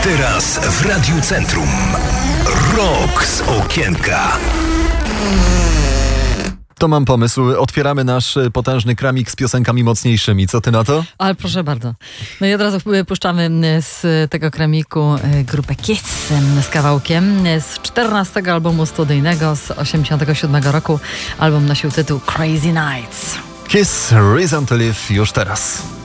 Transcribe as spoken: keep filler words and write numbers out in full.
Teraz w Radiu Centrum Rok z okienka. To mam pomysł. Otwieramy nasz potężny kramik z piosenkami mocniejszymi. Co ty na to? Ale proszę bardzo. No i od razu puszczamy z tego kramiku grupę Kiss z kawałkiem z czternastego albumu studyjnego z osiemdziesiątego siódmego roku. Album nosił tytuł Crazy Nights. Kiss, Reason to Live już teraz.